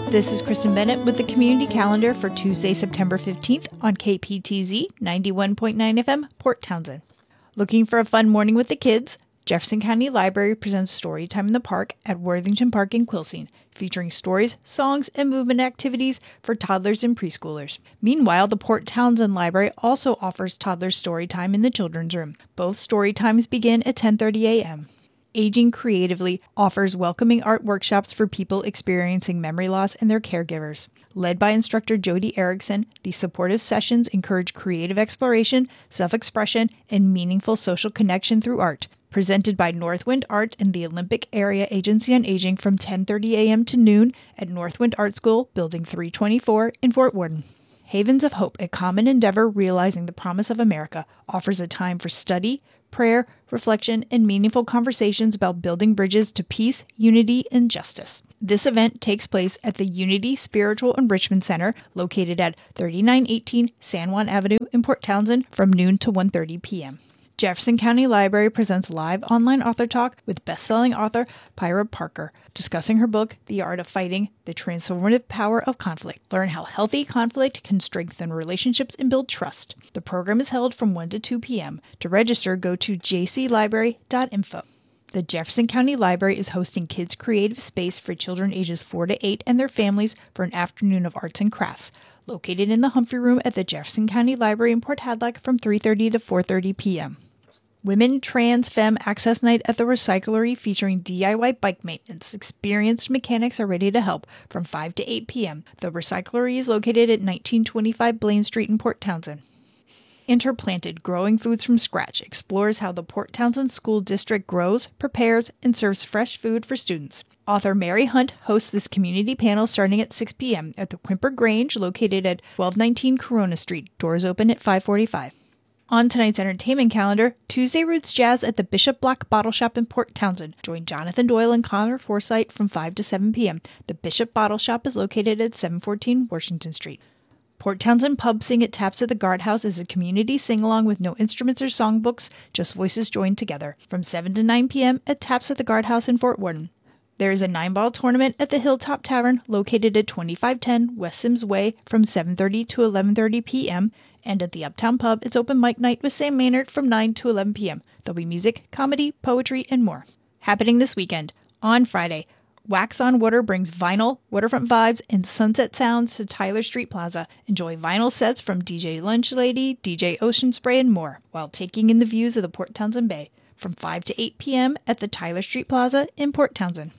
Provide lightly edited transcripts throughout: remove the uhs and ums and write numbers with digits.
This is Kristen Bennett with the community calendar for Tuesday, September 15th on KPTZ 91.9 FM, Port Townsend. Looking for a fun morning with the kids? Jefferson County Library presents Storytime in the Park at Worthington Park in Quilcene, featuring stories, songs, and movement activities for toddlers and preschoolers. Meanwhile, the Port Townsend Library also offers toddler storytime in the children's room. Both story times begin at 10:30 a.m. Aging Creatively offers welcoming art workshops for people experiencing memory loss and their caregivers. Led by instructor Jody Erickson, these supportive sessions encourage creative exploration, self-expression, and meaningful social connection through art. Presented by Northwind Art and the Olympic Area Agency on Aging from 10:30 a.m. to noon at Northwind Art School, Building 324 in Fort Worden. Havens of Hope, a common endeavor realizing the promise of America, offers a time for study, prayer, reflection, and meaningful conversations about building bridges to peace, unity, and justice. This event takes place at the Unity Spiritual Enrichment Center, located at 3918 San Juan Avenue in Port Townsend from noon to 1:30 p.m. Jefferson County Library presents live online author talk with best-selling author Pyra Parker, discussing her book, The Art of Fighting, The Transformative Power of Conflict. Learn how healthy conflict can strengthen relationships and build trust. The program is held from 1 to 2 p.m. To register, go to jclibrary.info. The Jefferson County Library is hosting Kids Creative Space for children ages 4 to 8 and their families for an afternoon of arts and crafts, located in the Humphrey Room at the Jefferson County Library in Port Hadlock from 3:30 to 4:30 p.m. Women Trans Femme Access Night at the Recyclery featuring DIY bike maintenance. Experienced mechanics are ready to help from 5 to 8 p.m. The Recyclery is located at 1925 Blaine Street in Port Townsend. Interplanted, Growing Foods from Scratch, explores how the Port Townsend School District grows, prepares, and serves fresh food for students. Author Mary Hunt hosts this community panel starting at 6 p.m. at the Quimper Grange, located at 1219 Corona Street. Doors open at 5:45. On tonight's entertainment calendar, Tuesday Roots Jazz at the Bishop Black Bottle Shop in Port Townsend. Join Jonathan Doyle and Connor Forsythe from 5 to 7 p.m. The Bishop Bottle Shop is located at 714 Washington Street. Port Townsend Pub Sing at Taps at the Guardhouse is a community sing-along with no instruments or songbooks, just voices joined together. From 7 to 9 p.m. at Taps at the Guardhouse in Fort Worden. There is a 9-ball tournament at the Hilltop Tavern, located at 2510 West Sims Way from 7:30 to 11:30 p.m., and at the Uptown Pub, it's open mic night with Sam Maynard from 9 to 11 p.m. There'll be music, comedy, poetry, and more. Happening this weekend. On Friday, Wax on Water brings vinyl, waterfront vibes, and sunset sounds to Tyler Street Plaza. Enjoy vinyl sets from DJ Lunch Lady, DJ Ocean Spray, and more, while taking in the views of the Port Townsend Bay. From 5 to 8 p.m. at the Tyler Street Plaza in Port Townsend.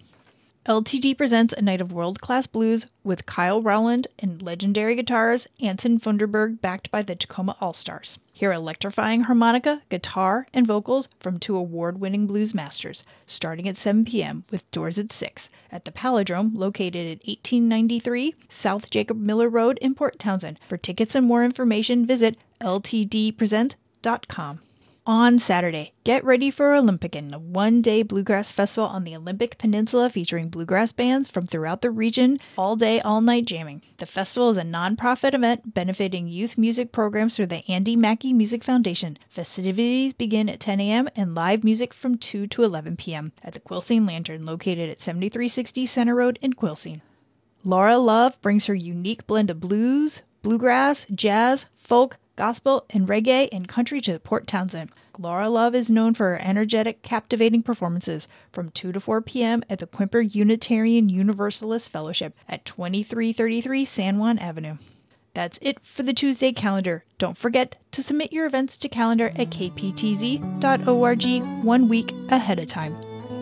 LTD presents a night of world-class blues with Kyle Rowland and legendary guitarist Anson Funderburg, backed by the Tacoma All-Stars. Hear electrifying harmonica, guitar, and vocals from 2 award-winning blues masters, starting at 7 p.m. with doors at 6 at the Palindrome, located at 1893 South Jacob Miller Road in Port Townsend. For tickets and more information, visit ltdpresent.com. On Saturday, get ready for Olympican, a one-day bluegrass festival on the Olympic Peninsula featuring bluegrass bands from throughout the region, all day, all night jamming. The festival is a non-profit event benefiting youth music programs through the Andy Mackey Music Foundation. Festivities begin at 10 a.m. and live music from 2 to 11 p.m. at the Quilcene Lantern, located at 7360 Center Road in Quilcene. Laura Love brings her unique blend of blues, bluegrass, jazz, folk, gospel, and reggae and country to Port Townsend. Laura Love is known for her energetic, captivating performances from 2 to 4 p.m. at the Quimper Unitarian Universalist Fellowship at 2333 San Juan Avenue. That's it for the Tuesday calendar. Don't forget to submit your events to calendar at kptz.org 1 week ahead of time.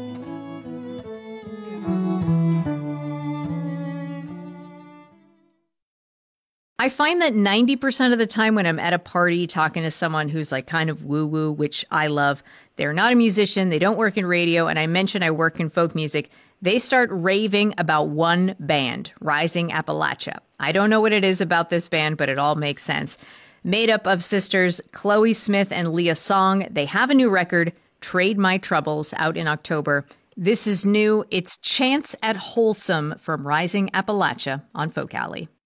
I find that 90% of the time when I'm at a party talking to someone who's like kind of woo-woo, which I love, they're not a musician, they don't work in radio, and I mention I work in folk music, they start raving about one band, Rising Appalachia. I don't know what it is about this band, but it all makes sense. Made up of sisters Chloe Smith and Leah Song, they have a new record, Trade My Troubles, out in October. This is new. It's Chance at Wholesome from Rising Appalachia on Folk Alley.